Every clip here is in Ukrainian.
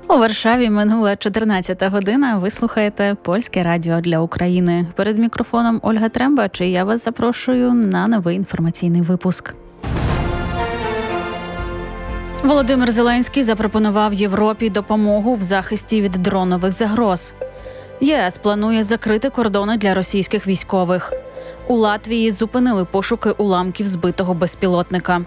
У Варшаві минула 14-та година. Ви слухаєте Польське радіо для України. Перед мікрофоном Ольга Трембач, і я вас запрошую на новий інформаційний випуск. Володимир Зеленський запропонував Європі допомогу в захисті від дронових загроз. ЄС планує закрити кордони для російських військових. У Латвії зупинили пошуки уламків збитого безпілотника.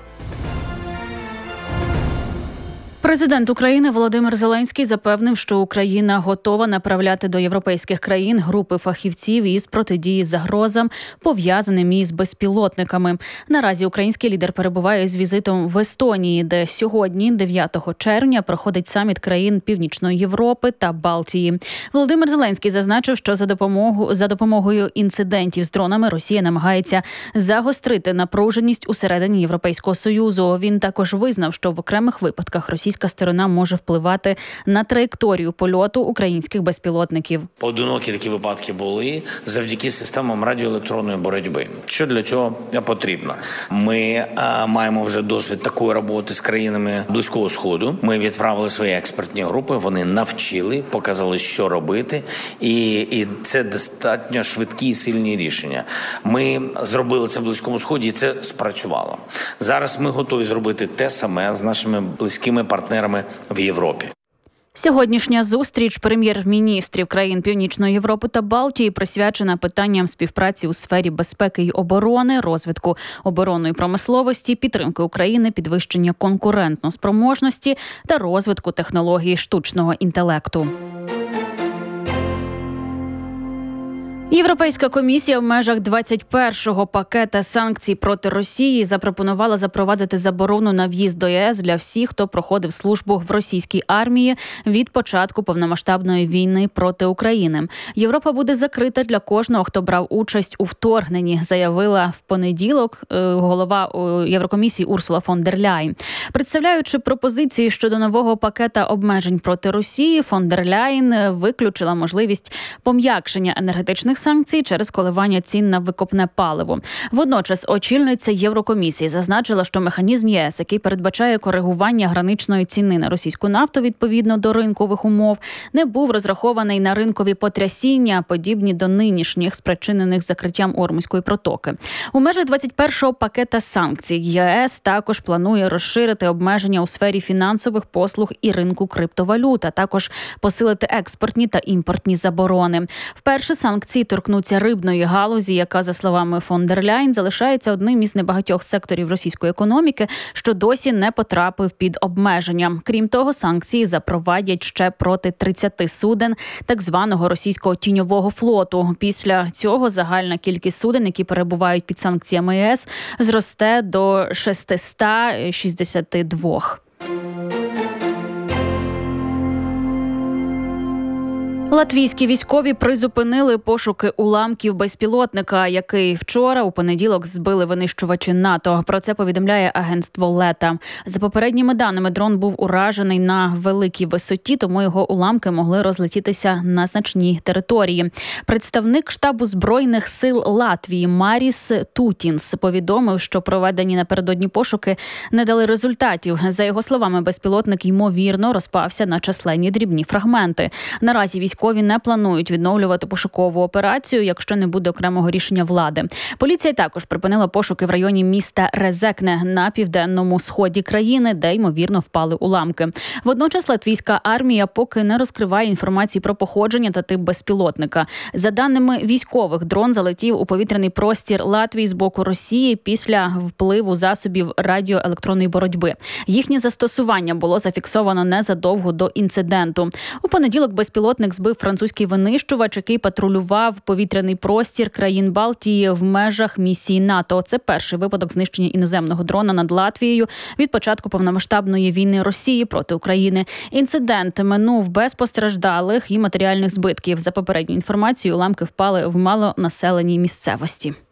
Президент України Володимир Зеленський запевнив, що Україна готова направляти до європейських країн групи фахівців із протидії загрозам, пов'язаним із безпілотниками. Наразі український лідер перебуває з візитом в Естонії, де сьогодні, 9 червня, проходить саміт країн Північної Європи та Балтії. Володимир Зеленський зазначив, що за допомогою інцидентів з дронами Росія намагається загострити напруженість усередині Європейського Союзу. Він також визнав, що в окремих випадках російська сторона може впливати на траєкторію польоту українських безпілотників. Поодинокі такі випадки були завдяки системам радіоелектронної боротьби. Що для цього потрібно? Ми маємо вже досвід такої роботи з країнами Близького Сходу. Ми відправили свої експертні групи, вони навчили, показали, що робити. І це достатньо швидкі і сильні рішення. Ми зробили це в Близькому Сході, і це спрацювало. Зараз ми готові зробити те саме з нашими близькими партнерами в Європі. Сьогоднішня зустріч прем'єр-міністрів країн Північної Європи та Балтії присвячена питанням співпраці у сфері безпеки й оборони, розвитку оборонної промисловості, підтримки України, підвищення конкурентноспроможності та розвитку технології штучного інтелекту. Європейська комісія в межах 21-го пакета санкцій проти Росії запропонувала запровадити заборону на в'їзд до ЄС для всіх, хто проходив службу в російській армії від початку повномасштабної війни проти України. Європа буде закрита для кожного, хто брав участь у вторгненні, заявила в понеділок голова Єврокомісії Урсула фон дер Ляйн. Представляючи пропозиції щодо нового пакета обмежень проти Росії, фон дер Ляйн виключила можливість пом'якшення енергетичних санкцій через коливання цін на викопне паливо. Водночас очільниця Єврокомісії зазначила, що механізм ЄС, який передбачає коригування граничної ціни на російську нафту відповідно до ринкових умов, не був розрахований на ринкові потрясіння, подібні до нинішніх, спричинених закриттям Ормузької протоки. У межах 21-го пакета санкцій ЄС також планує розширити обмеження у сфері фінансових послуг і ринку криптовалют, а також посилити експортні та імпортні заборони. Вперше санкції торкнуться рибної галузі, яка, за словами фон дер Ляйн, залишається одним із небагатьох секторів російської економіки, що досі не потрапив під обмеження. Крім того, санкції запровадять ще проти 30 суден так званого російського тіньового флоту. Після цього загальна кількість суден, які перебувають під санкціями ЄС, зросте до 662. Латвійські військові призупинили пошуки уламків безпілотника, який вчора, у понеділок, збили винищувачі НАТО. Про це повідомляє агентство Лета. За попередніми даними, дрон був уражений на великій висоті, тому його уламки могли розлетітися на значній території. Представник штабу Збройних сил Латвії Маріс Тутінс повідомив, що проведені напередодні пошуки не дали результатів. За його словами, безпілотник, ймовірно, розпався на численні дрібні фрагменти. Наразі військові не планують відновлювати пошукову операцію, якщо не буде окремого рішення влади. Поліція також припинила пошуки в районі міста Резекне на південному сході країни, де, ймовірно, впали уламки. Водночас латвійська армія поки не розкриває інформації про походження та тип безпілотника. За даними військових, дрон залетів у повітряний простір Латвії з боку Росії після впливу засобів радіоелектронної боротьби. Їхнє застосування було зафіксовано незадовго до інциденту. У понеділок безпілотник збив французький винищувач, який патрулював повітряний простір країн Балтії в межах місії НАТО. Це перший випадок знищення іноземного дрона над Латвією від початку повномасштабної війни Росії проти України. Інцидент минув без постраждалих і матеріальних збитків. За попередньою інформацією, уламки впали в малонаселеній місцевості.